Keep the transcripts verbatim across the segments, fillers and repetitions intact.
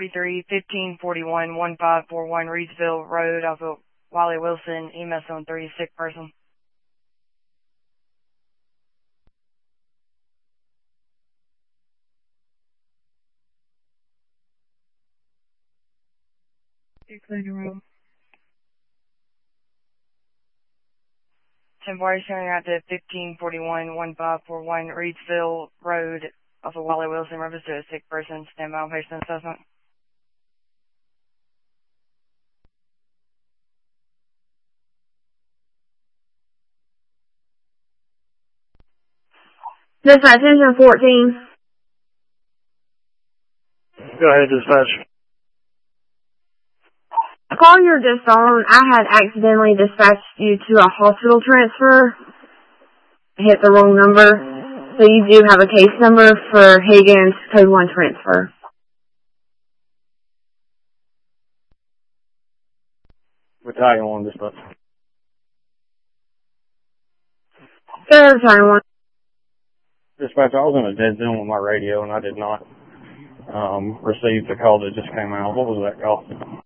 forty-three, fifteen forty-one, one five four one Reedsville Road off of Wally Wilson, E M S on three, sick person. You're clear to room. ten forty showing out to fifteen forty-one, one five four one Reedsville Road off of Wally Wilson, reference to a sick person, stand by on patient assessment. Dispatch, engine fourteen. Go ahead, dispatch. Call your disarm. I had accidentally dispatched you to a hospital transfer. I hit the wrong number. So you do have a case number for Higgins Code one transfer. Battalion one, dispatch. Go, Battalion one. Dispatch, I was in a dead zone with my radio and I did not um, receive the call that just came out. What was that call?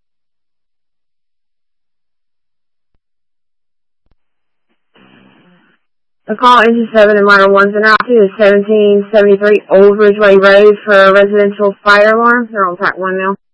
The call engine seven and minor ones and out to is seventeen seventy-three Old Ridgeway Road for a residential fire alarm. They're on track one now.